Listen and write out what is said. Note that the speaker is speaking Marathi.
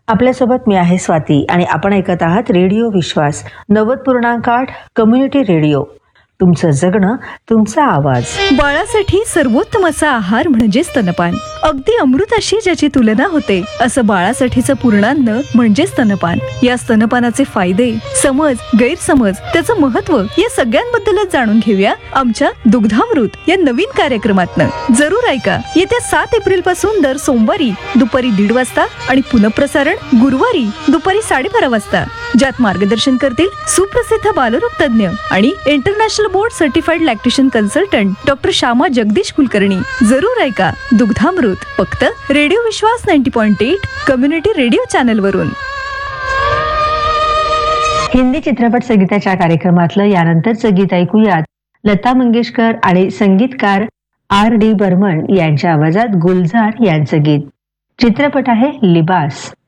आपल्यासोबत मी आहे स्वाती आणि आपण ऐकत आहात रेडिओ विश्वास 90.8 कम्युनिटी रेडिओ. तुमचं जगणं तुमचा आवाज. बाळासाठी सर्वोत्तम असा आहार म्हणजे स्तनपान. अगदी अमृताशी ज्याची तुलना होते असं बाळासाठीचं पूर्णान्न म्हणजे स्तनपान. या स्तनपानाचे फायदे, समज, गैरसमज, त्याचं महत्व या सगळ्यांबद्दलच जाणून घेऊया आमच्या दुग्धामृत या नवीन कार्यक्रमातनं. जरूर ऐका. येत्या 7 एप्रिल पासून दर सोमवारी दुपारी 1:30 वाजता आणि पुनःप्रसारण गुरुवारी दुपारी 12:30 वाजता. ज्यात मार्गदर्शन करतील सुप्रसिद्ध बालरोग तज्ञ आणि international board certified lactation consultant doctor Shyama Jagdish Kulkarni. जरूर ऐका दुग्धामृत, फक्त रेडिओ विश्वास 90.8 कम्युनिटी रेडिओ चॅनल वरून. हिंदी चित्रपट संगीताच्या कार्यक्रमातलं यानंतरचं गीत ऐकूयात. लता मंगेशकर आणि संगीतकार R.D. बर्मन यांच्या आवाजात गुलजार यांचं गीत. चित्रपट आहे लिबास.